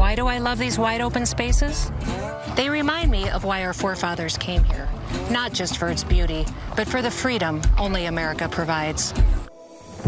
Why do I love these wide open spaces? They remind me of why our forefathers came here, not just for its beauty, but for the freedom only America provides.